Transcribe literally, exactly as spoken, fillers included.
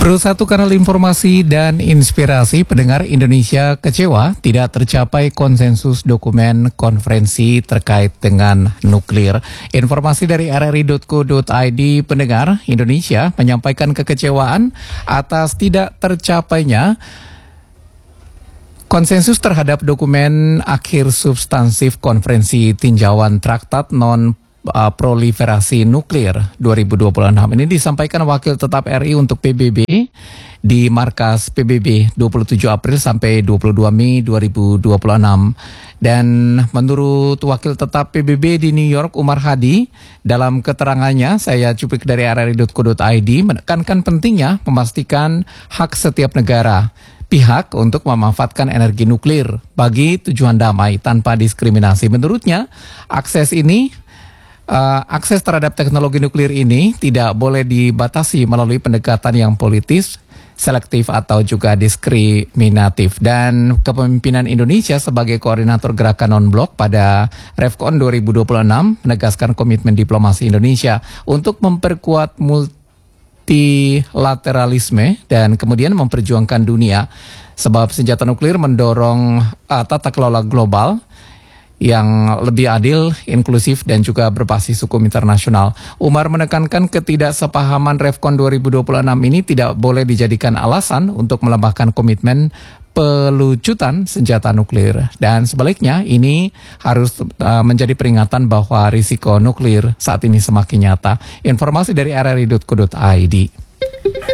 Terus satu kanal informasi dan inspirasi, pendengar Indonesia kecewa tidak tercapai konsensus dokumen konferensi terkait dengan nuklir. Informasi dari r r i titik co titik i d, pendengar Indonesia menyampaikan kekecewaan atas tidak tercapainya konsensus terhadap dokumen akhir substansif konferensi tinjauan Traktat non Uh, proliferasi nuklir dua ribu dua puluh enam. Ini disampaikan Wakil Tetap R I untuk P B B di markas P B B dua puluh tujuh April sampai dua puluh dua Mei dua ribu dua puluh enam. Dan menurut Wakil Tetap P B B di New York, Umar Hadi, dalam keterangannya, saya cuplik dari r r i titik co titik i d, menekankan pentingnya memastikan hak setiap negara pihak untuk memanfaatkan energi nuklir bagi tujuan damai tanpa diskriminasi. Menurutnya, akses ini Uh, akses terhadap teknologi nuklir ini tidak boleh dibatasi melalui pendekatan yang politis, selektif atau juga diskriminatif. Dan kepemimpinan Indonesia sebagai koordinator gerakan non-blok pada REVCON dua ribu dua puluh enam menegaskan komitmen diplomasi Indonesia untuk memperkuat multilateralisme dan kemudian memperjuangkan dunia. Sebab senjata nuklir mendorong uh, tata kelola global yang lebih adil, inklusif, dan juga berbasis hukum internasional. Umar menekankan ketidaksepahaman REVCON dua ribu dua puluh enam ini tidak boleh dijadikan alasan untuk melemahkan komitmen pelucutan senjata nuklir. Dan sebaliknya, ini harus uh, menjadi peringatan bahwa risiko nuklir saat ini semakin nyata. Informasi dari r r i titik co titik i d.